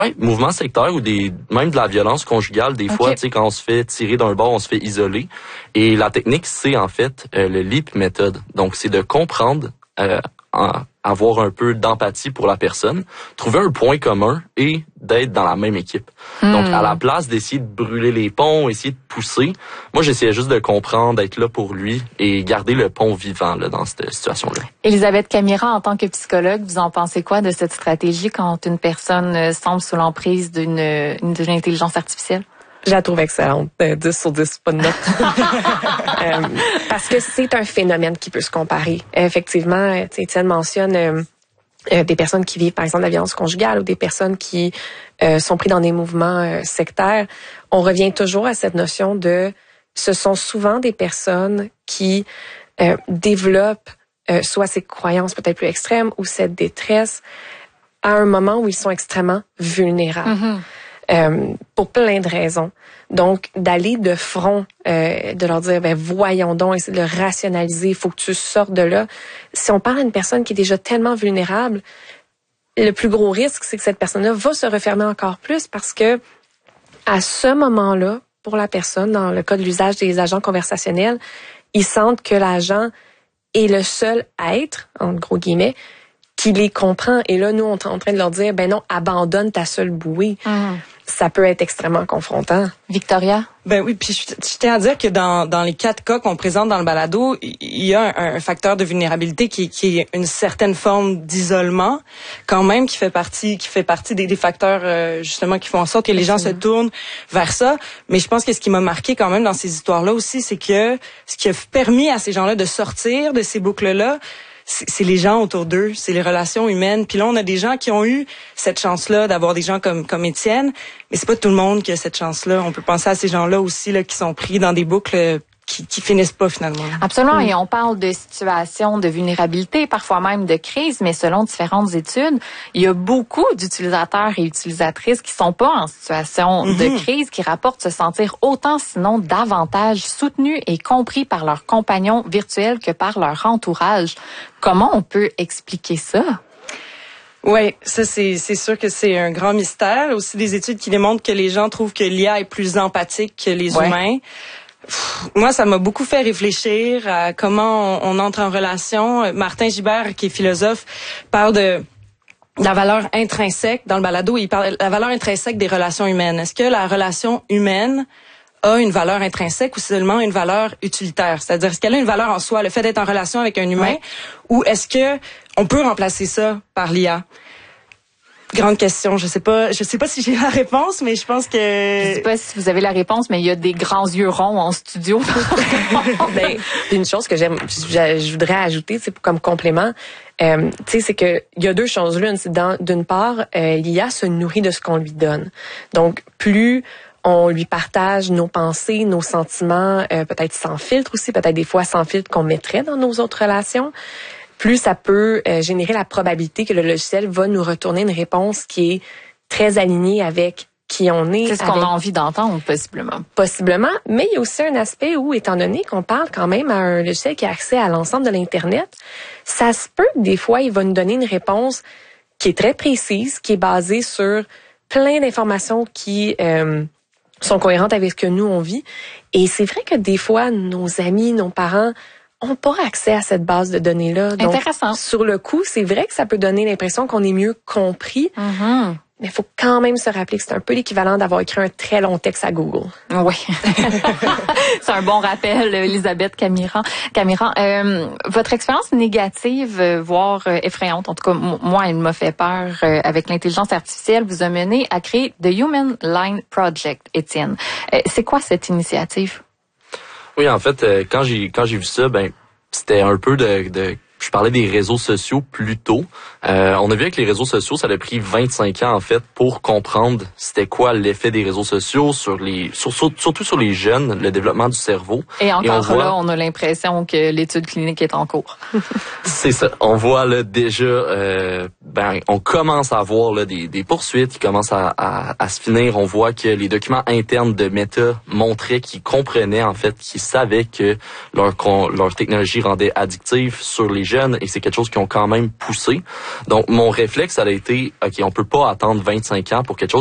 Oui, mouvement sectaire ou même de la violence conjugale. Des fois, tu sais, quand on se fait tirer d'un bord, on se fait isoler. Et la technique, c'est en fait le LEAP méthode. Donc, c'est de comprendre, avoir un peu d'empathie pour la personne, trouver un point commun et d'être dans la même équipe. Donc, à la place d'essayer de brûler les ponts, essayer de pousser, moi, j'essayais juste de comprendre, d'être là pour lui et garder le pont vivant là, dans cette situation-là. Elisabeth Camira, en tant que psychologue, vous en pensez quoi de cette stratégie quand une personne semble sous l'emprise d'une intelligence artificielle? Je la trouve excellente. 10 sur 10, pas de note. Parce que c'est un phénomène qui peut se comparer. Effectivement, Étienne mentionne des personnes qui vivent, par exemple, la violence conjugale ou des personnes qui sont prises dans des mouvements sectaires. On revient toujours à cette notion de... Ce sont souvent des personnes qui développent soit ces croyances peut-être plus extrêmes ou cette détresse à un moment où ils sont extrêmement vulnérables. Pour plein de raisons. Donc, d'aller de front, de leur dire, voyons donc, essayer de le rationaliser, il faut que tu sortes de là. Si on parle à une personne qui est déjà tellement vulnérable, le plus gros risque, c'est que cette personne-là va se refermer encore plus parce que, à ce moment-là, pour la personne, dans le cas de l'usage des agents conversationnels, ils sentent que l'agent est le seul être, en gros guillemets, qui les comprend. Et là, nous, on est en train de leur dire, non, abandonne ta seule bouée. Ça peut être extrêmement confrontant. Victoria? Ben oui, puis je tiens à dire que dans les 4 cas qu'on présente dans le balado, il y a un facteur de vulnérabilité qui est une certaine forme d'isolement, quand même, qui fait partie des facteurs justement qui font en sorte que les gens se tournent vers ça. Mais je pense que ce qui m'a marqué quand même dans ces histoires-là aussi, c'est que ce qui a permis à ces gens-là de sortir de ces boucles-là, c'est les gens autour d'eux, c'est les relations humaines. Puis là, on a des gens qui ont eu cette chance-là d'avoir des gens comme Étienne, mais c'est pas tout le monde qui a cette chance-là. On peut penser à ces gens-là aussi là qui sont pris dans des boucles qui finissent pas finalement. Absolument, et on parle de situations de vulnérabilité, parfois même de crise, mais selon différentes études, il y a beaucoup d'utilisateurs et utilisatrices qui sont pas en situation de crise, qui rapportent se sentir autant, sinon davantage soutenus et compris par leurs compagnons virtuels que par leur entourage. Comment on peut expliquer ça? Oui, ça c'est sûr que c'est un grand mystère. Aussi des études qui démontrent que les gens trouvent que l'IA est plus empathique que les humains. Moi, ça m'a beaucoup fait réfléchir à comment on entre en relation. Martin Gibert, qui est philosophe, parle de la valeur intrinsèque dans le balado. Il parle de la valeur intrinsèque des relations humaines. Est-ce que la relation humaine a une valeur intrinsèque ou seulement une valeur utilitaire? C'est-à-dire, est-ce qu'elle a une valeur en soi, le fait d'être en relation avec un humain, ou est-ce que on peut remplacer ça par l'IA? Grande question. Je sais pas si j'ai la réponse, mais je pense que... Je sais pas si vous avez la réponse, mais il y a des grands yeux ronds en studio. Une chose que je voudrais ajouter, comme complément, c'est que il y a 2 choses. L'une, c'est d'une part, l'IA se nourrit de ce qu'on lui donne. Donc, plus on lui partage nos pensées, nos sentiments, peut-être sans filtre aussi, peut-être des fois sans filtre qu'on mettrait dans nos autres relations, plus ça peut générer la probabilité que le logiciel va nous retourner une réponse qui est très alignée avec qui on est. C'est ce qu'on a envie d'entendre, possiblement. Possiblement, mais il y a aussi un aspect où, étant donné qu'on parle quand même à un logiciel qui a accès à l'ensemble de l'Internet, ça se peut que des fois, il va nous donner une réponse qui est très précise, qui est basée sur plein d'informations qui sont cohérentes avec ce que nous, on vit. Et c'est vrai que des fois, nos amis, nos parents ont pas accès à cette base de données-là. Donc, intéressant. Sur le coup, c'est vrai que ça peut donner l'impression qu'on est mieux compris, mais il faut quand même se rappeler que c'est un peu l'équivalent d'avoir écrit un très long texte à Google. Oui. C'est un bon rappel, Elisabeth Camira. Votre expérience négative, voire effrayante, en tout cas, moi, elle m'a fait peur avec l'intelligence artificielle, vous a mené à créer The Human Line Project, Étienne. C'est quoi cette initiative? Oui, en fait, quand j'ai vu ça, c'était un peu je parlais des réseaux sociaux plus tôt. On a vu avec les réseaux sociaux, ça a pris 25 ans en fait pour comprendre c'était quoi l'effet des réseaux sociaux surtout sur les jeunes, le développement du cerveau. Et encore là, on a l'impression que l'étude clinique est en cours. C'est ça. On voit là déjà, on commence à voir là des poursuites qui commencent à se finir. On voit que les documents internes de Meta montraient qu'ils comprenaient en fait, qu'ils savaient que leur technologie rendait addictive sur les jeunes jeunes et c'est quelque chose qu'ils ont quand même poussé. Donc, mon réflexe, ça a été, OK, on peut pas attendre 25 ans pour quelque chose.